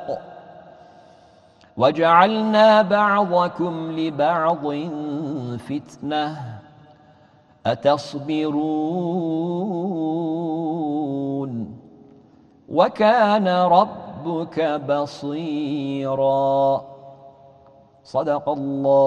وَفَلَقٍ وَجَعَلْنَا بَعْضَكُمْ لِبَعْضٍ فِتْنَةً أَتَصْبِرُونَ وَكَانَ رَبُّكَ بَصِيرًا. صدق الله.